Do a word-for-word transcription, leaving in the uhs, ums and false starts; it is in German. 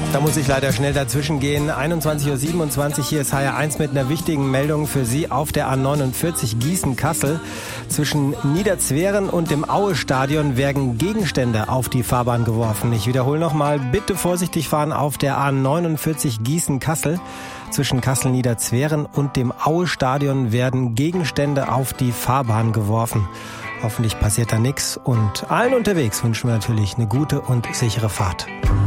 Da muss ich leider schnell dazwischen gehen. einundzwanzig Uhr siebenundzwanzig, hier ist H R eins mit einer wichtigen Meldung für Sie auf der A neunundvierzig Gießen-Kassel. Zwischen Niederzweren und dem Aue-Stadion werden Gegenstände auf die Fahrbahn geworfen. Ich wiederhole nochmal, bitte vorsichtig fahren auf der A neunundvierzig Gießen-Kassel. Zwischen Kassel-Niederzweren und dem Aue-Stadion werden Gegenstände auf die Fahrbahn geworfen. Hoffentlich passiert da nichts und allen unterwegs wünschen wir natürlich eine gute und sichere Fahrt.